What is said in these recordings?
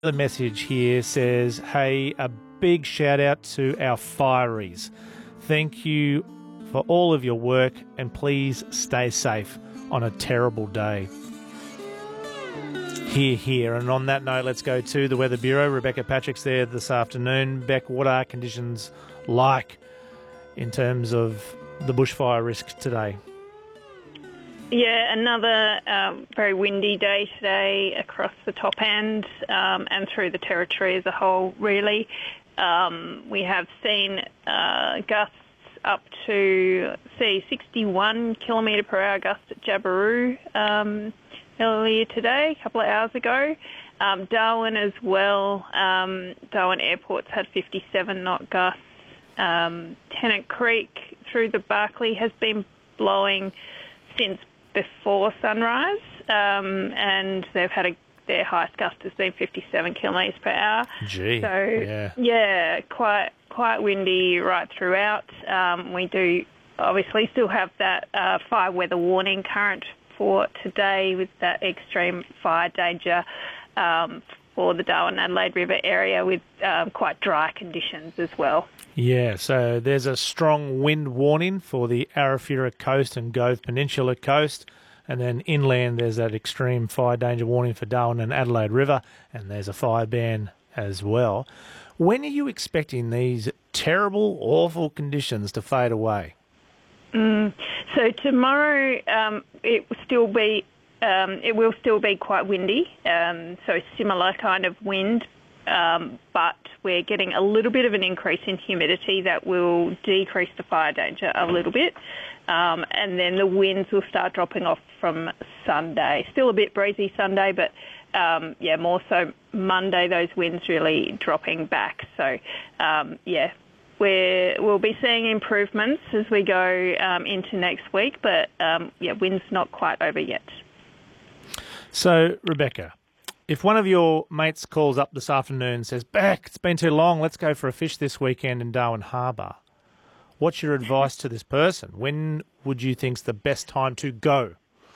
The message here says, hey, a big shout out to our fireys. Thank you for all of your work and please stay safe on a terrible day. Here. And on that note, let's go to the Weather Bureau. Rebecca Patrick's there this afternoon. Beck, what are conditions like in terms of the bushfire risk today? Yeah, another very windy day today across the top end and through the territory as a whole, really. We have seen gusts up to, 61 kilometre per hour gusts at Jabiru earlier today, a couple of hours ago. Darwin as well. Darwin Airport's had 57 knot gusts. Tennant Creek through the Barkly has been blowing since before sunrise, and they've had their highest gust has been 57 kilometres per hour. Gee, so yeah, quite windy right throughout. We do obviously still have that fire weather warning current for today with that extreme fire danger for the Darwin Adelaide River area with quite dry conditions as well. Yeah, so there's a strong wind warning for the Arafura coast and Gove Peninsula coast, and then inland there's that extreme fire danger warning for Darwin and Adelaide River, and there's a fire ban as well. When are you expecting these terrible, awful conditions to fade away? So tomorrow it will still be quite windy, so similar kind of wind, but we're getting a little bit of an increase in humidity that will decrease the fire danger a little bit, and then the winds will start dropping off from Sunday. Still a bit breezy Sunday, but more so Monday, those winds really dropping back. So, we'll be seeing improvements as we go into next week, but wind's not quite over yet. So, Rebecca, if one of your mates calls up this afternoon and says, Beck, it's been too long, let's go for a fish this weekend in Darwin Harbour, what's your advice to this person? When would you think's the best time to go?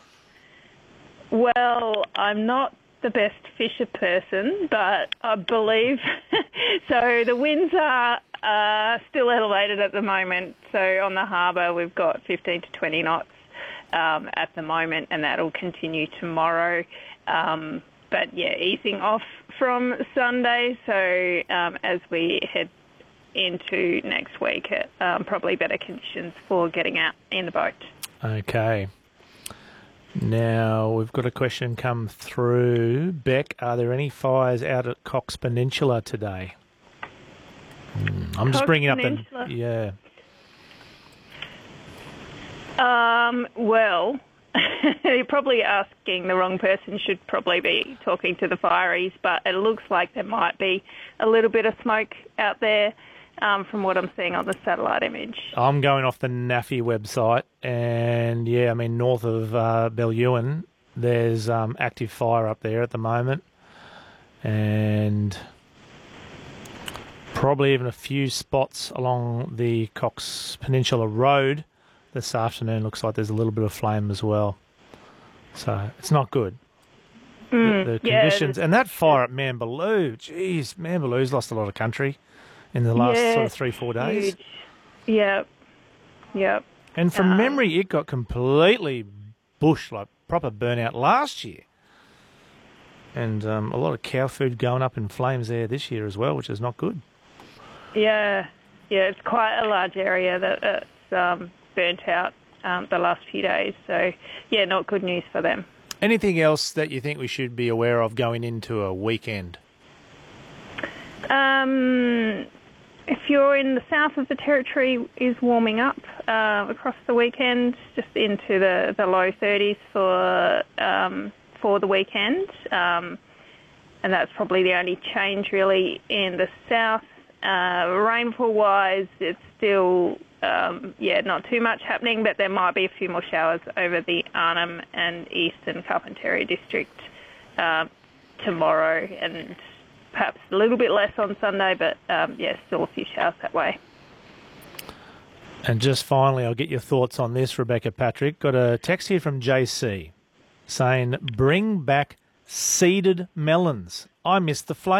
Well, I'm not the best fisher person, but I believe so. The winds are still elevated at the moment. So on the harbour, we've got 15 to 20 knots at the moment, and that'll continue tomorrow. But easing off from Sunday. So as we head into next week, probably better conditions for getting out in the boat. Okay. Now, we've got a question come through. Beck, are there any fires out at Cox Peninsula today? I'm just bringing up the... Yeah. Well, you're probably asking the wrong person. Should probably be talking to the fireys, but it looks like there might be a little bit of smoke out there from what I'm seeing on the satellite image. I'm going off the NAFI website, and north of Bellewen, there's active fire up there at the moment, and probably even a few spots along the Cox Peninsula Road this afternoon. Looks like there's a little bit of flame as well. So it's not good. The conditions. And that fire at Mambaloo, geez, Mambaloo's lost a lot of country in the last sort of 3-4 days. Huge. Yep. And from memory, it got completely bush, like proper burnout last year. And a lot of cow food going up in flames there this year as well, which is not good. Yeah, it's quite a large area that's burnt out the last few days. So, not good news for them. Anything else that you think we should be aware of going into a weekend? If you're in the south of the territory, is warming up across the weekend, just into the low 30s for the weekend, and that's probably the only change really in the south. Rainfall-wise, it's still not too much happening, but there might be a few more showers over the Arnhem and Eastern Carpentaria district tomorrow, and perhaps a little bit less on Sunday, but still a few showers that way. And just finally, I'll get your thoughts on this, Rebecca Patrick. Got a text here from JC saying, bring back seeded melons. I miss the flavour.